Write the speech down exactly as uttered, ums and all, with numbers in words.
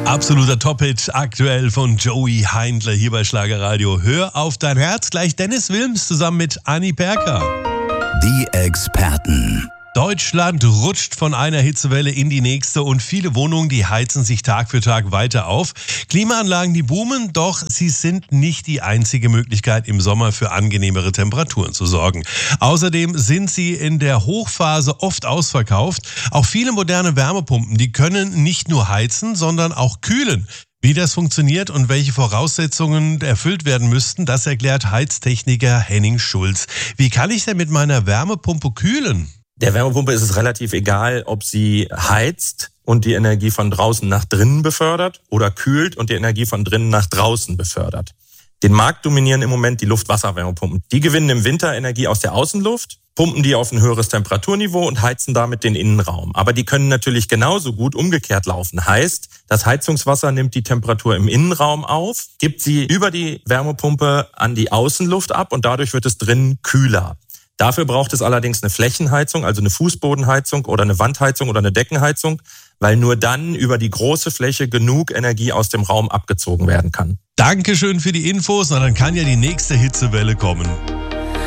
Absoluter Top-Hit aktuell von Joey Heindler hier bei Schlagerradio. Hör auf dein Herz, gleich Dennis Wilms zusammen mit Anni Perker. Die Experten. Deutschland rutscht von einer Hitzewelle in die nächste und viele Wohnungen, die heizen sich Tag für Tag weiter auf. Klimaanlagen, die boomen, doch sie sind nicht die einzige Möglichkeit, im Sommer für angenehmere Temperaturen zu sorgen. Außerdem sind sie in der Hochphase oft ausverkauft. Auch viele moderne Wärmepumpen, die können nicht nur heizen, sondern auch kühlen. Wie das funktioniert und welche Voraussetzungen erfüllt werden müssten, das erklärt Heiztechniker Henning Schulz. Wie kann ich denn mit meiner Wärmepumpe kühlen? Der Wärmepumpe ist es relativ egal, ob sie heizt und die Energie von draußen nach drinnen befördert oder kühlt und die Energie von drinnen nach draußen befördert. Den Markt dominieren im Moment die Luft-Wasser-Wärmepumpen. Die gewinnen im Winter Energie aus der Außenluft, pumpen die auf ein höheres Temperaturniveau und heizen damit den Innenraum. Aber die können natürlich genauso gut umgekehrt laufen. Heißt, das Heizungswasser nimmt die Temperatur im Innenraum auf, gibt sie über die Wärmepumpe an die Außenluft ab und dadurch wird es drinnen kühler. Dafür braucht es allerdings eine Flächenheizung, also eine Fußbodenheizung oder eine Wandheizung oder eine Deckenheizung, weil nur dann über die große Fläche genug Energie aus dem Raum abgezogen werden kann. Dankeschön für die Infos, na dann kann ja die nächste Hitzewelle kommen.